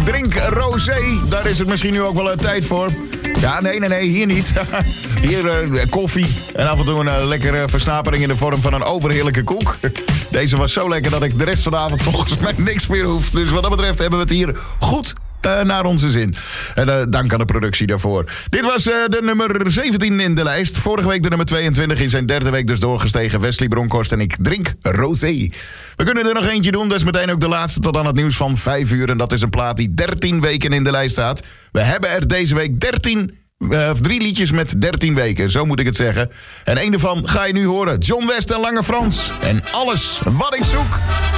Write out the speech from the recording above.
drink rosé. Daar is het misschien nu ook wel tijd voor. Ja, nee, hier niet. Hier koffie en af en toe een lekkere versnapering in de vorm van een overheerlijke koek. Deze was zo lekker dat ik de rest van de avond volgens mij niks meer hoef. Dus wat dat betreft hebben we het hier goed naar onze zin. En dank aan de productie daarvoor. Dit was de nummer 17 in de lijst. Vorige week de nummer 22 in zijn derde week dus doorgestegen. Wesley Bronkhorst en ik drink rosé. We kunnen er nog eentje doen. Dat is meteen ook de laatste tot aan het nieuws van 5 uur. En dat is een plaat die 13 weken in de lijst staat. We hebben er deze week 3 liedjes met 13 weken, zo moet ik het zeggen. En een daarvan ga je nu horen. John West en Lange Frans. En alles wat ik zoek.